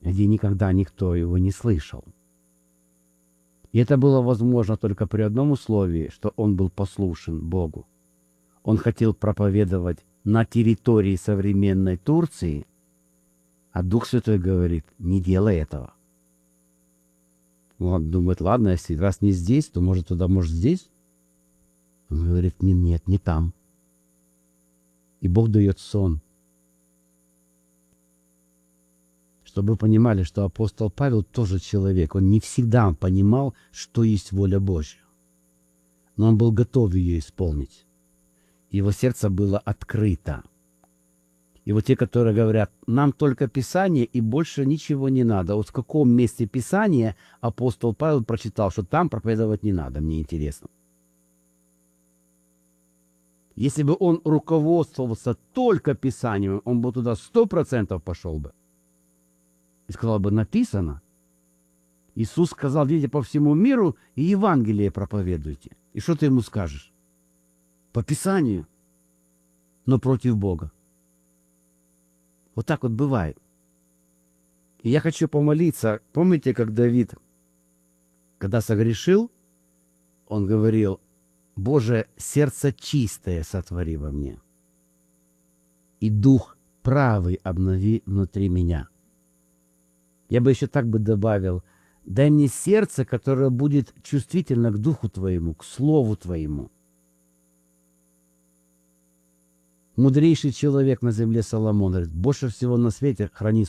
где никогда никто его не слышал. И это было возможно только при одном условии, что он был послушен Богу. Он хотел проповедовать на территории современной Турции, а Дух Святой говорит: не делай этого. Он думает: ладно, если раз не здесь, то может туда, может здесь. Он говорит: нет, не там. И Бог дает сон. Чтобы вы понимали, что апостол Павел тоже человек. Он не всегда понимал, что есть воля Божья. Но он был готов ее исполнить. Его сердце было открыто. И вот те, которые говорят: нам только Писание и больше ничего не надо. Вот в каком месте Писания апостол Павел прочитал, что там проповедовать не надо, мне интересно. Если бы он руководствовался только Писанием, он бы туда 100% пошел бы. И сказал бы: написано. Иисус сказал: идите по всему миру и Евангелие проповедуйте. И что ты ему скажешь? По Писанию, но против Бога. Вот так вот бывает. И я хочу помолиться. Помните, как Давид, когда согрешил, он говорил: Боже, сердце чистое сотвори во мне, и дух правый обнови внутри меня. Я бы еще так бы добавил: дай мне сердце, которое будет чувствительно к Духу Твоему, к Слову Твоему. Мудрейший человек на земле Соломон говорит: больше всего на свете храни